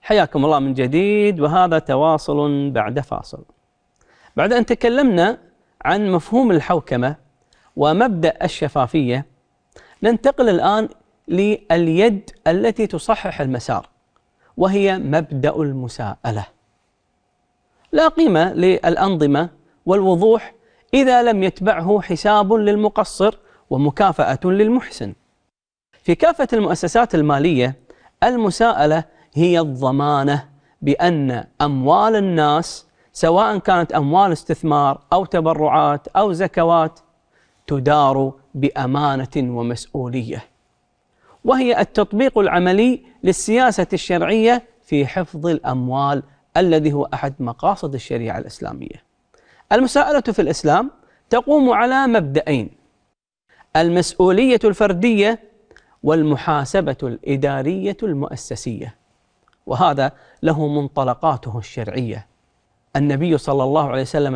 حياكم الله من جديد، وهذا تواصل بعد فاصل. بعد أن تكلمنا عن مفهوم الحوكمة ومبدأ الشفافية، ننتقل الآن لليد التي تصحح المسار، وهي مبدأ المساءلة. لا قيمة للأنظمة والوضوح إذا لم يتبعه حساب للمقصر ومكافأة للمحسن. في كافة المؤسسات المالية، المساءلة هي الضمانة بأن أموال الناس، سواء كانت أموال استثمار أو تبرعات أو زكوات، تدار بأمانة ومسؤولية، وهي التطبيق العملي للسياسة الشرعية في حفظ الأموال، الذي هو أحد مقاصد الشريعة الإسلامية. المساءلة في الإسلام تقوم على مبدأين: المسؤولية الفردية والمحاسبة الإدارية المؤسسية، وهذا له منطلقاته الشرعية. النبي صلى الله عليه وسلم